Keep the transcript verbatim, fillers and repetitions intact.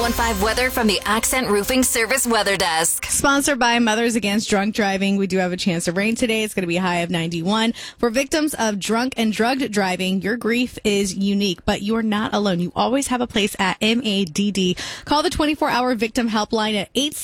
one five weather from the Accent Roofing Service Weather Desk. Sponsored by Mothers Against Drunk Driving. We do have a chance of rain today. It's going to be a high of ninety-one. For victims of drunk and drugged driving, your grief is unique, but you are not alone. You always have a place at M A D D. Call the twenty-four hour victim helpline at eight